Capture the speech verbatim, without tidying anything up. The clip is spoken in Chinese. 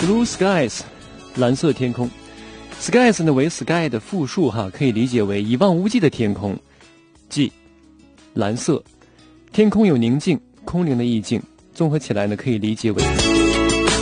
Blue skies， 蓝色天空。skies 呢为 sky 的复数哈，可以理解为一望无际的天空，即蓝色。天空有宁静、空灵的意境，综合起来呢，可以理解为